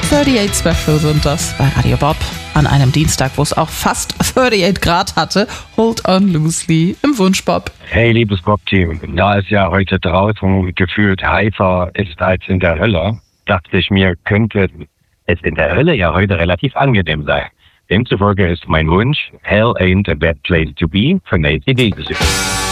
38 Special sind das bei Radio Bob an einem Dienstag, wo es auch fast 38 Grad hatte. Hold on loosely im Wunschbob. Hey, liebes Bob-Team, da es ja heute draußen gefühlt heißer ist als in der Hölle, dachte ich mir, könnte es in der Hölle ja heute relativ angenehm sein. Demzufolge ist mein Wunsch, Hell ain't a bad place to be, von ACD gesungen.